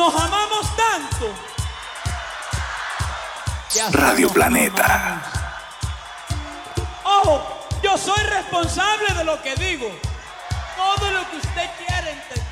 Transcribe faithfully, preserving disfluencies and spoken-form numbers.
Nos amamos tanto. Radio Planeta. Ojo, yo soy responsable de lo que digo. Todo lo que usted quiere entender.